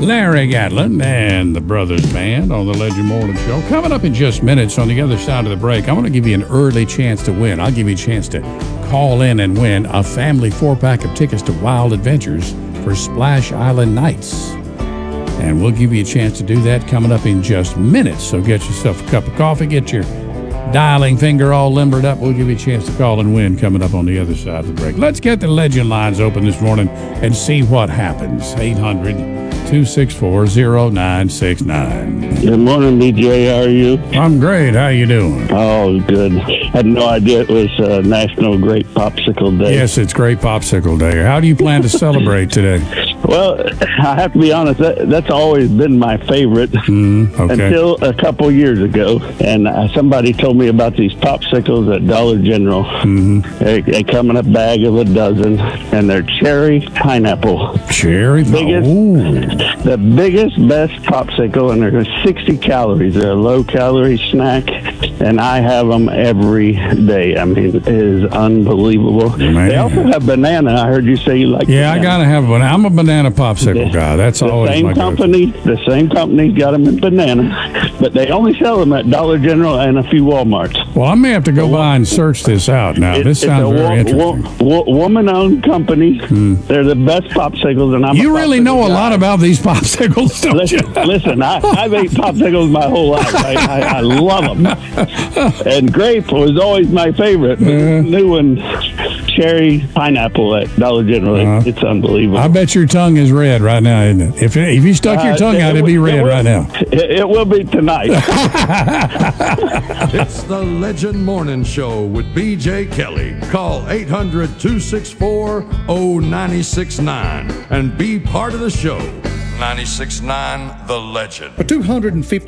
Larry Gatlin and the Brothers Band on the Legend Morning Show. Coming up in just minutes on the other side of the break, I want to give you an early chance to win. I'll give you a chance to call in and win a family 4-pack of tickets to Wild Adventures for Splash Island Nights. And we'll give you a chance to do that coming up in just minutes. So get yourself a cup of coffee, get your dialing finger all limbered up. We'll give you a chance to call and win coming up on the other side of the break. Let's get the Legend lines open this morning and see what happens. 800-264-0969. Good morning, BJ. How are you? I'm great. How you doing? Oh, good. Had no idea it was National Grape Popsicle Day. Yes, it's Great Popsicle Day. How do you plan to celebrate today? Well, I have to be honest, that's always been my favorite until a couple years ago. And somebody told me about these popsicles at Dollar General. They come in a bag of a dozen, and they're cherry pineapple. Cherry? The biggest, best popsicle, and they're 60 calories. They're a low-calorie snack, and I have them every day. I mean, it is unbelievable. Man. They also have banana. I heard you say you like banana. I got to have a banana. I'm a banana popsicle guy. That's always my company. The same company's got them in banana, but they only sell them at Dollar General and a few Walmarts. Well, I may have to go by and search this out now. This sounds very interesting. Woman-owned company. They're the best popsicles, and You really know a lot about these popsicles, don't you? Listen, I've ate popsicles my whole life. I love them. And grape was always my favorite. But this new one, cherry pineapple at Dollar General. It's unbelievable. I bet your tongue is red right now, isn't it? If you stuck your tongue out, it'd be red right now. It will be tonight. It's the Legend Morning Show with BJ Kelly. Call 800-264-0969 and be part of the show. 96.9 The Legend. For 250